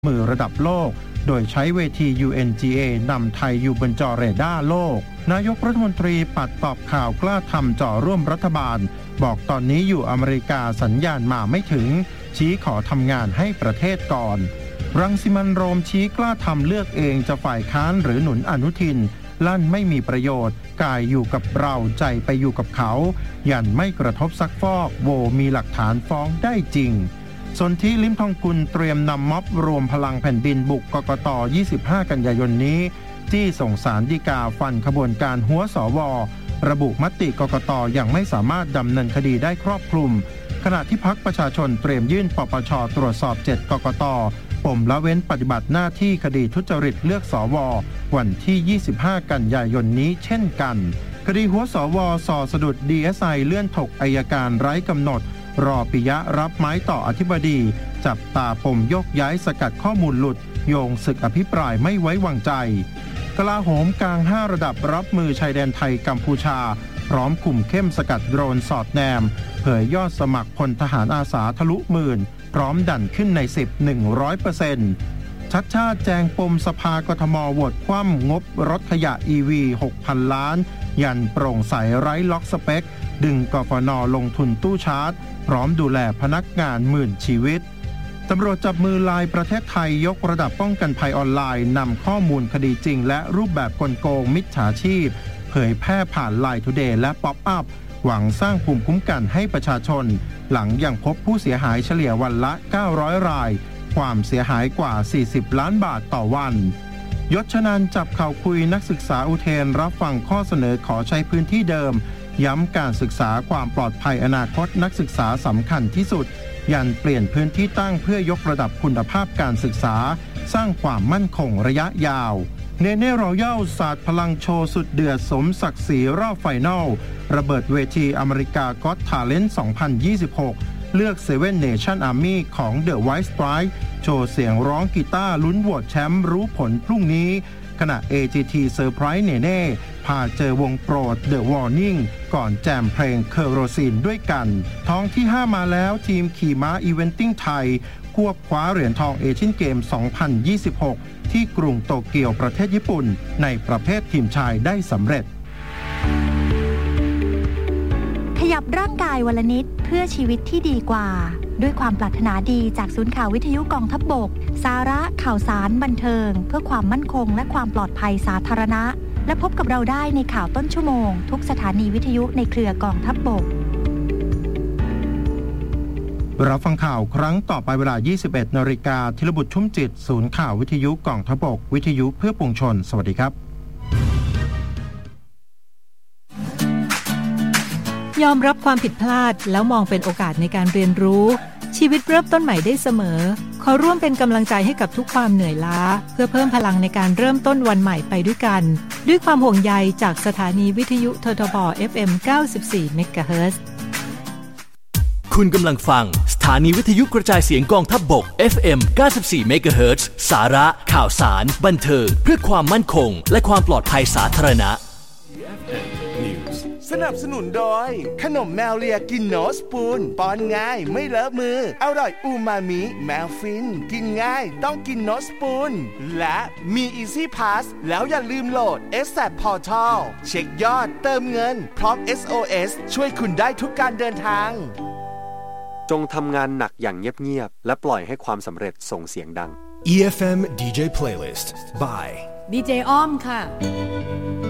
มือระดับโลกโดยใช้เวที UNGA นำไทยอยู่บนจอเรดาร์โลกนายกรัฐมนตรีปัดตอบข่าวกล้าทำจ่อร่วมรัฐบาลบอกตอนนี้อยู่อเมริกาสัญญาณมาไม่ถึงชี้ขอทำงานให้ประเทศก่อนรังสิมันต์โรมชี้กล้าทำเลือกเองจะฝ่ายค้านหรือหนุนอนุทินลั่นไม่มีประโยชน์กายอยู่กับเราใจไปอยู่กับเขายันไม่กระทบซักฟอกโวมีหลักฐานฟ้องได้จริงสนธิลิ้มทองกุลเตรียมนำม็อบรวมพลังแผ่นดินบุกกกต. 25 กันยายนนี้ที่ส่งศาลฎีกาฟันขบวนการหัวสว.ระบุมติกกต.ยังไม่สามารถดำเนินคดีได้ครอบคลุมขณะที่พรรคประชาชนเตรียมยื่นปปช.ตรวจสอบ7กกต.ปมละเว้นปฏิบัติหน้าที่คดีทุจริตเลือกสว.วันที่ 25 กันยายนนี้เช่นกันคดีหัวสว.ส่อสะดุด DSI เลื่อนถกอัยการไร้กำหนดรอปิยะรับไม้ต่ออธิบดีจับตาปมยกย้ายสกัดข้อมูลหลุดโยงศึกอภิปรายไม่ไว้วางใจกลาโหมกลาง5ระดับรับมือชายแดนไทยกัมพูชาพร้อมคุมเข้มสกัดโดรนสอดแนมเผยยอดสมัครพลทหารอาสาทะลุหมื่นพร้อมดันขึ้นใน10 100%ชัดชาติแจงปมสภากทม.โหวตคว่ำงบรถขยะ EV 6,000 ล้านยันโปร่งใสไร้ล็อกสเปคดึงกฟน.ลงทุนตู้ชาร์จพร้อมดูแลพนักงานหมื่นชีวิตตำรวจจับมือลายประเทศไทยยกระดับป้องกันภัยออนไลน์นำข้อมูลคดีจริงและรูปแบบกลโกงมิจฉาชีพเผยแพร่ผ่านไลน์ทูเดย์และป๊อปอัพหวังสร้างภูมิคุ้มกันให้ประชาชนหลังยังพบผู้เสียหายเฉลี่ยวันละ900รายความเสียหายกว่า40ล้านบาทต่อวันยศชนันท์จับเข่าคุยนักศึกษาอุเทรรับฟังข้อเสนอขอใช้พื้นที่เดิมย้ำการศึกษาความปลอดภัยอนาคตนักศึกษาสำคัญที่สุดยันเปลี่ยนพื้นที่ตั้งเพื่อยกระดับคุณภาพการศึกษาสร้างความมั่นคงระยะยาวเนเน่รอยัลศาสตร์พลังโชว์สุดเดือดสมศักดิ์ศรีรอบไฟนอลระเบิดเวทีอเมริกาก็อตทาเลนต์ 2026 เลือก Seven Nation Army ของ The White Stripes โชว์เสียงร้องกีตาร์ลุ้นโหวตแชมป์รู้ผลพรุ่งนี้ขณะ AGT เซอร์ไพรส์เนเน่พาเจอวงโปรด The Warning ก่อนแจมเพลงเคอโรซีนด้วยกันท้องที่ 5 มาแล้วทีมขี่ม้าอีเวนติ้งไทยควบคว้าเหรียญทองเอเชียนเกม 2026 ที่กรุงโตเกียวประเทศญี่ปุ่นในประเภททีมชายได้สำเร็จขยับร่างกายวันละนิดเพื่อชีวิตที่ดีกว่าด้วยความปรารถนาดีจากศูนย์ข่าววิทยุกองทัพบกสาระข่าวสารบันเทิงเพื่อความมั่นคงและความปลอดภัยสาธารณะและพบกับเราได้ในข่าวต้นชั่วโมงทุกสถานีวิทยุในเครือกองทัพบกรับฟังข่าวครั้งต่อไปเวลา 21 นาฬิกาธีรบุตรชุ่มจิตศูนย์ข่าววิทยุกองทัพบกวิทยุเพื่อปวงชนสวัสดีครับยอมรับความผิดพลาดแล้วมองเป็นโอกาสในการเรียนรู้ชีวิตเริ่มต้นใหม่ได้เสมอขอร่วมเป็นกำลังใจให้กับทุกความเหนื่อยล้าเพื่อเพิ่มพลังในการเริ่มต้นวันใหม่ไปด้วยกันด้วยความห่วงใยจากสถานีวิทยุททบ FM 94 เมกะเฮิรตซ์คุณกำลังฟังสถานีวิทยุกระจายเสียงกองทัพบก FM 94 เมกะเฮิรตซ์สาระข่าวสารบันเทิงเพื่อความมั่นคงและความปลอดภัยสาธารณะสนับสนุนโดยขนมแมวเลียกินโนสปูนป้อนง่ายไม่เลอะมืออร่อยอูมามิแมวฟินกินง่ายต้องกินโนสปูนและมี Easy Pass แล้วอย่าลืมโหลด SAP Portal เช็คยอดเติมเงินพร้อม SOS ช่วยคุณได้ทุกการเดินทางจงทำงานหนักอย่างเงียบๆและปล่อยให้ความสำเร็จส่งเสียงดัง EFM DJ Playlist by ดีเจอ้อมค่ะ